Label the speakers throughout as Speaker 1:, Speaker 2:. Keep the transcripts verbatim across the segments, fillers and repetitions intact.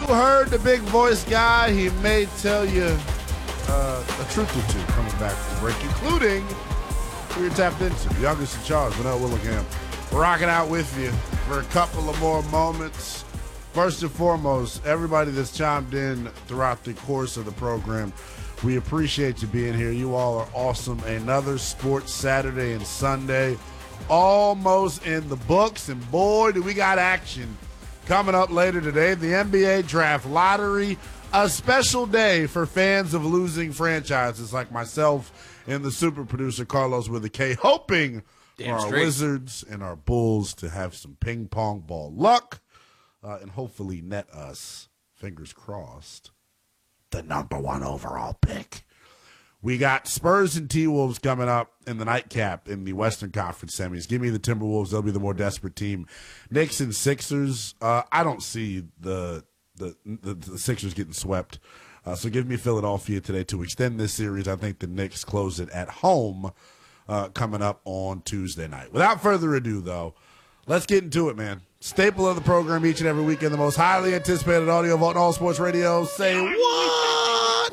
Speaker 1: Uncle Herd, the big voice guy, he may tell you uh, a truth or two coming back from break, including who you're tapped into. The youngest in charge, Linnell Willingham, rocking out with you for a couple of more moments. First and foremost, everybody that's chimed in throughout the course of the program, we appreciate you being here. You all are awesome. Another sports Saturday and Sunday almost in the books, and boy, do we got action coming up later today. The N B A Draft Lottery, a special day for fans of losing franchises like myself and the super producer Carlos with a K, hoping Damn for straight. our Wizards and our Bulls to have some ping pong ball luck uh, and hopefully net us, fingers crossed, the number one overall pick. We got Spurs and T-Wolves coming up in the nightcap in the Western Conference semis. Give me the Timberwolves. They'll be the more desperate team. Knicks and Sixers. Uh, I don't see the the, the, the Sixers getting swept. Uh, so give me Philadelphia today to extend this series. I think the Knicks close it at home uh, coming up on Tuesday night. Without further ado, though, let's get into it, man. Staple of the program each and every weekend, the most highly anticipated audio vault in all sports radio. Say what?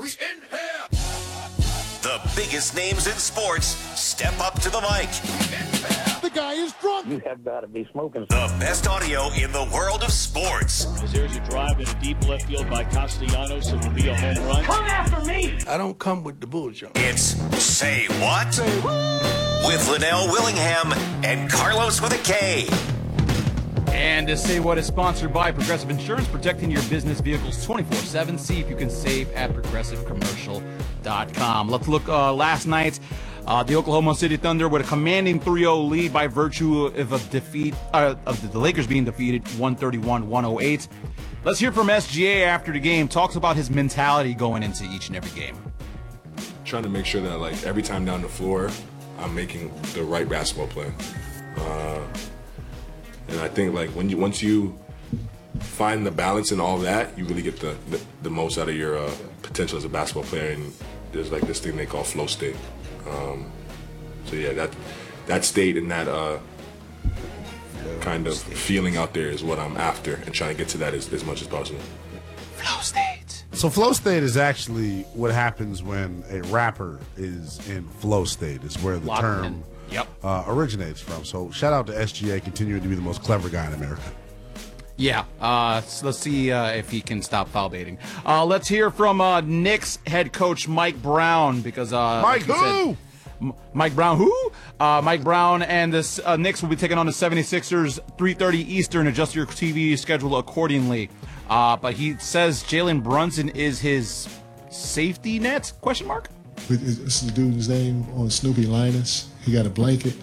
Speaker 2: The biggest names in sports step up to the mic.
Speaker 3: The guy is drunk.
Speaker 4: You have got to be smoking.
Speaker 2: The best audio in the world of sports.
Speaker 5: As there's a drive in a deep left field by Castellanos, it will be a home run.
Speaker 6: Come after me!
Speaker 3: I don't come with the bullshit.
Speaker 2: It's Say What? Say what? With Linnell Willingham and Carlos with a K.
Speaker 7: And to Say What is sponsored by Progressive Insurance, protecting your business vehicles twenty-four seven. See if you can save at progressive commercial dot com. Let's look uh, last night. Uh, the Oklahoma City Thunder with a commanding three oh lead by virtue of a defeat uh, of the Lakers being defeated one thirty-one to one oh eight. Let's hear from S G A after the game. Talks about his mentality going into each and every game.
Speaker 8: Trying to make sure that like every time down the floor, I'm making the right basketball play. Uh, And I think like when you once you find the balance in all that, you really get the the, the most out of your uh, potential as a basketball player. And there's like this thing they call flow state. Um, so yeah, that that state and that uh, kind of feeling out there is what I'm after, and trying to get to that as, as much as possible.
Speaker 7: Flow state.
Speaker 1: So flow state is actually what happens when a rapper is in flow state. Is where the
Speaker 7: Locked
Speaker 1: term.
Speaker 7: in. Yep.
Speaker 1: Uh, originates from. So shout out to S G A, continuing to be the most clever guy in America.
Speaker 7: Yeah. Uh, so let's see uh, if he can stop foul baiting. Uh, let's hear from uh, Knicks head coach Mike Brown because uh,
Speaker 1: Mike
Speaker 7: like
Speaker 1: who?
Speaker 7: Said, M- Mike Brown who? Uh, Mike Brown and the uh, Knicks will be taking on the seventy-sixers three thirty Eastern. Adjust your T V schedule accordingly. Uh, but he says Jalen Brunson is his safety net? Question mark.
Speaker 9: This is the dude's name on Snoopy Linus. He got a blanket.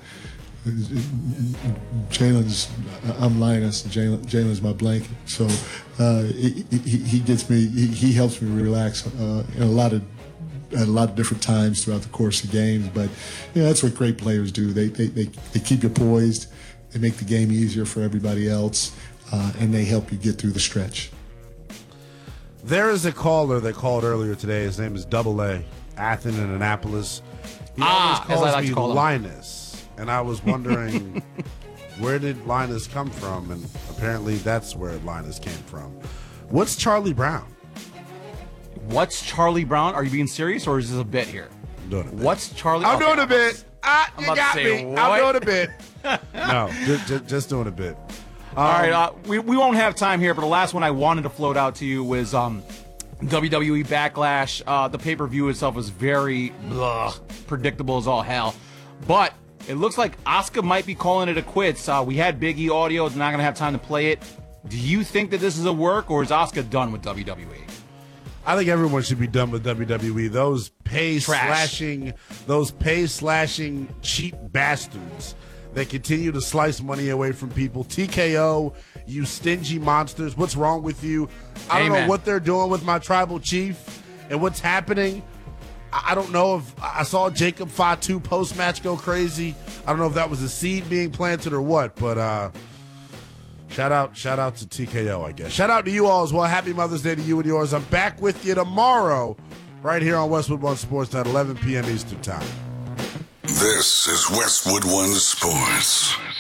Speaker 9: Jalen's, I'm Linus. Jalen, Jalen's my blanket. So uh, he, he, he gets me. He, he helps me relax uh, in a lot of at a lot of different times throughout the course of games. But you know, that's what great players do. They they they, they keep you poised. They make the game easier for everybody else, uh, and they help you get through the stretch.
Speaker 1: There is a caller that called earlier today. His name is Double A, Athens and Annapolis. He
Speaker 7: Ah,
Speaker 1: always calls
Speaker 7: as I like
Speaker 1: me
Speaker 7: to call him.
Speaker 1: Linus, and I was wondering where did Linus come from, and apparently that's where Linus came from. What's Charlie Brown?
Speaker 7: What's Charlie Brown? Are you being serious, or is this a bit here?
Speaker 1: I'm doing a bit.
Speaker 7: What's Charlie?
Speaker 1: I'm
Speaker 7: okay,
Speaker 1: doing a bit. Ah,
Speaker 7: I'm
Speaker 1: you
Speaker 7: about to
Speaker 1: got
Speaker 7: say,
Speaker 1: me.
Speaker 7: what?
Speaker 1: I'm doing a bit. No, just, just, just doing a bit. Um,
Speaker 7: All right, uh, we we won't have time here, but the last one I wanted to float out to you was um, W W E Backlash. Uh, the pay-per-view itself was very ugh, predictable as all hell, but it looks like Asuka might be calling it a quits. Uh, we had Big E audio; it's not going to have time to play it. Do you think that this is a work, or is Asuka done with W W E?
Speaker 1: I think everyone should be done with W W E. Those pay
Speaker 7: Trash.
Speaker 1: slashing, those pay slashing cheap bastards that continue to slice money away from people. T K O, you stingy monsters. What's wrong with you? I don't
Speaker 7: Amen.
Speaker 1: know what they're doing with my tribal chief and what's happening. I I don't know if I saw Jacob Fatu post match go crazy. I don't know if that was a seed being planted or what, but uh, shout out, shout out to T K O, I guess. Shout out to you all as well. Happy Mother's Day to you and yours. I'm back with you tomorrow, right here on Westwood One Sports at eleven p.m. Eastern Time.
Speaker 10: This is Westwood One Sports.